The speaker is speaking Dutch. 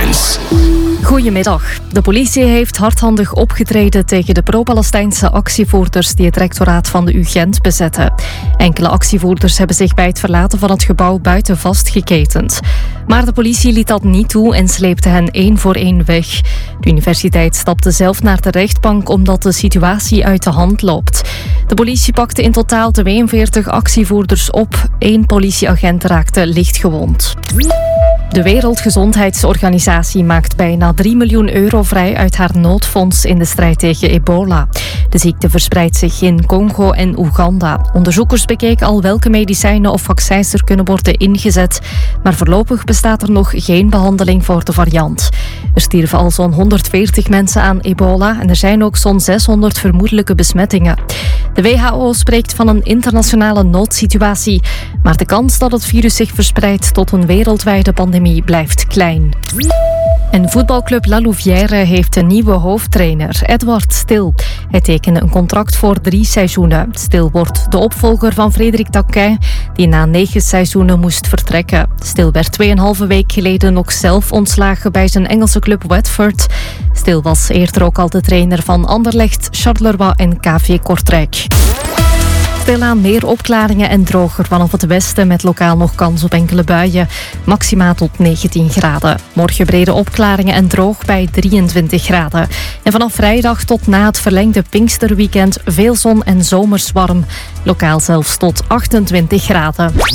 Headlines. Goedemiddag. De politie heeft hardhandig opgetreden tegen de pro-Palestijnse actievoerders die het rectoraat van de UGent bezetten. Enkele actievoerders hebben zich bij het verlaten van het gebouw buiten vastgeketend. Maar de politie liet dat niet toe en sleepte hen één voor één weg. De universiteit stapte zelf naar de rechtbank omdat de situatie uit de hand loopt. De politie pakte in totaal 42 actievoerders op. 1 politieagent raakte lichtgewond. De Wereldgezondheidsorganisatie maakt bijna 3 miljoen euro vrij uit haar noodfonds in de strijd tegen ebola. De ziekte verspreidt zich in Congo en Oeganda. Onderzoekers bekeken al welke medicijnen of vaccins er kunnen worden ingezet, maar voorlopig bestaat er nog geen behandeling voor de variant. Er stierven al zo'n 140 mensen aan ebola en er zijn ook zo'n 600 vermoedelijke besmettingen. De WHO spreekt van een internationale noodsituatie, maar de kans dat het virus zich verspreidt tot een wereldwijde pandemie blijft klein. En voetbalclub La Louvière heeft een nieuwe hoofdtrainer, Edouard Stil. Hij tekende een contract voor 3 seizoenen. Stil wordt de opvolger van Frederik Taquin, die na 9 seizoenen moest vertrekken. Stil werd 2,5 week geleden nog zelf ontslagen bij zijn Engelse club Watford. Stil was eerder ook al de trainer van Anderlecht, Charleroi en KV Kortrijk. Stilaan meer opklaringen en droger vanaf het westen met lokaal nog kans op enkele buien. Maxima tot 19 graden. Morgen brede opklaringen en droog bij 23 graden. En vanaf vrijdag tot na het verlengde Pinksterweekend veel zon en zomers warm. Lokaal zelfs tot 28 graden.